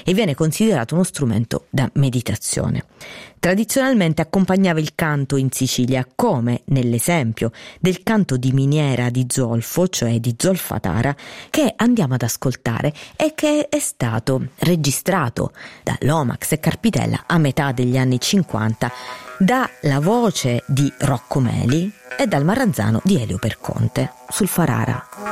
e viene considerato uno strumento da meditazione. Tradizionalmente accompagnava il canto in Sicilia, come nell'esempio del canto di miniera di zolfo, cioè di Zolfatara, che andiamo ad ascoltare e che è stato registrato da Lomax e Carpitella a metà degli anni 50 dalla voce di Rocco Meli e dal marranzano di Elio Perconte sul Farara.